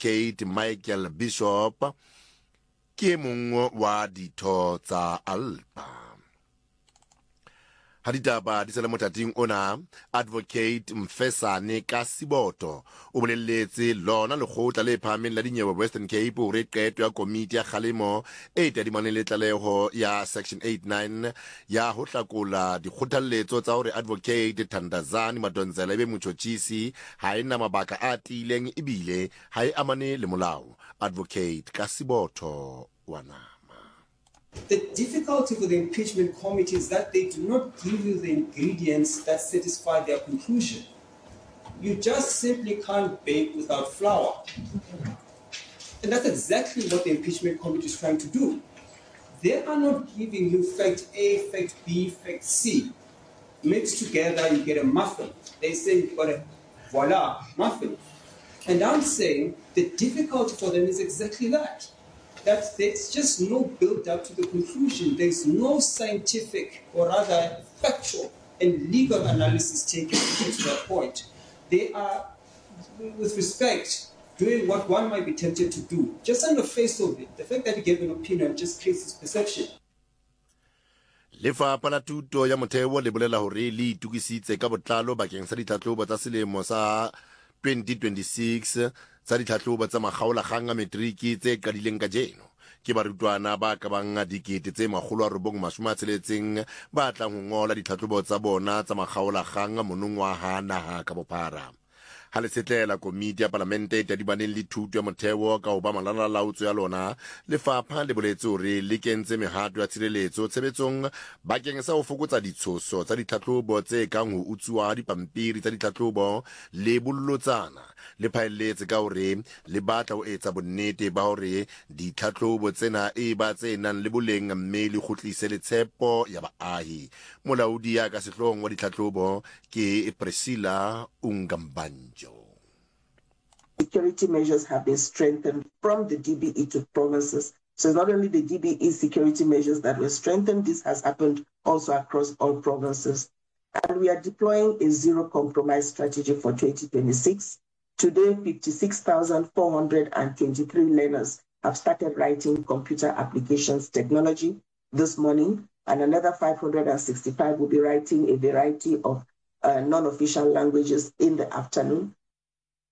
Advocate Michael Bishop ke mongwe wa ditho tsa ALPA. Haditaba di sele motating ona, Advocate Mfesane Kasiboto o boleletse lona lekgotla le phahameng la dinyewe Western Cape hore qeto ya komiti ya kgalemo e tadimaneng le tlaleho ya Section 89 ya ho hlakola dikgothaletso tsa hore Advocate Thandazani Madonsela ebe motjhotjhisi ha ena mabaka a tiileng ebile ha e amane le molao. Advocate Kasiboto wana. The difficulty for the impeachment committee is that they do not give you the ingredients that satisfy their conclusion. You just simply can't bake without flour. And that's exactly what the impeachment committee is trying to do. They are not giving you fact A, fact B, fact C. Mixed together, you get a muffin. They say you've got a voila, muffin. And I'm saying the difficulty for them is exactly that. That there's just no build up to the conclusion. There's no scientific or rather factual and legal analysis taken to that point. They are, with respect, doing what one might be tempted to do. Just on the face of it, the fact that you gave an opinion just creates this perception. Lefapha la Thuto ya Motheo le bolela hore le itukisitse ka botlalo bakeng sa ditlhatlhobo tsa selemo sa 2026 tsa ditlhatlhobo tsa makgaolakgang a matriki tse qadileng ka jeno ke barutwana ba ka bang dikete tse 960 ba tlang ho ngola ditlhatlhobo tsa bona tsa makgaolakgang monongwaha naha ka bophara. Ha le setlela komiti ya parlamente e tadibaneng le thuto ya motheo ka ho ba malalalaotso ya lona, lefapha le boletse hore le kentse mehato ya tshireletso tshebetsong bakeng sa ho fokotsa ditshoso tsa ditlhatlhobo tse kang ho utsuwa dipampiri tsa ditlhatlhobo le bollotsana. Le phaelletse ka hore le batla ho etsa bonnete ba hore ditlhatlhobo tsena e ba tse nang le boleng mme le kgutlise le tshepo ya baahi. Molaodi ya ka sehloohong wa ditlhatlhobo ke Priscilla Ungambanjo. Security measures have been strengthened from the DBE to provinces. So it's not only the DBE security measures that were strengthened, this has happened also across all provinces. And we are deploying a zero compromise strategy for 2026. Today, 56,423 learners have started writing computer applications technology this morning, and another 565 will be writing a variety of non-official languages in the afternoon.